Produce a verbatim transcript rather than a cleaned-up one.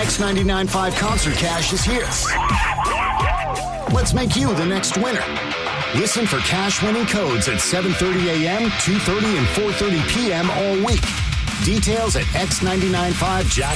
X ninety-nine point five Concert Cash is here. Let's make you the next winner. Listen for cash winning codes at seven thirty a.m., two thirty, and four thirty p.m. all week. Details at X nine nine five Jack.